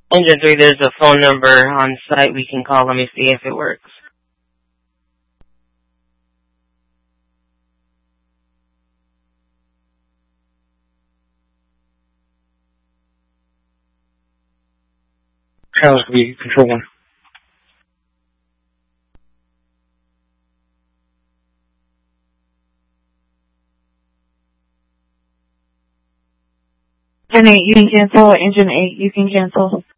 Engine 3, there's a phone number on site we can call. Let me see if it works. Travis will be control 1. Engine 8, you can cancel. Engine 8, you can cancel.